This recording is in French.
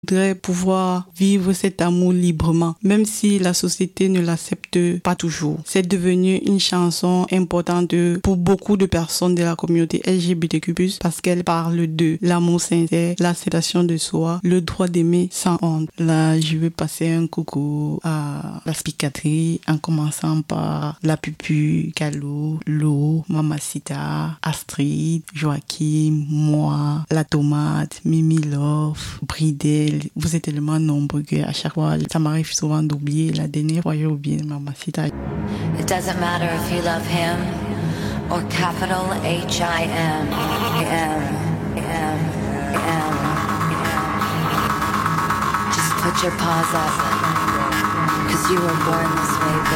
voudrais pouvoir vivre cet amour librement, même si la société ne l'accepte pas toujours. C'est devenu une chanson importante pour beaucoup de personnes de la communauté LGBTQ+, parce qu'elle parle de l'amour sincère, l'acceptation de soi, le droit d'aimer sans honte. Là, je veux passer un coucou à la Spicatrie, en commençant par la Pupu, Calou, Lo, Mamacita, Astrid, Joachim, moi, la Tomate, Mimi Love, Bridel. Vous êtes tellement nombreux qu'à chaque fois, ça m'arrive souvent d'oublier. La dernière fois, j'ai oublié Mamacita. It doesn't matter if you love him or capital H-I-M. Just put your paws up, 'cause you were born this way.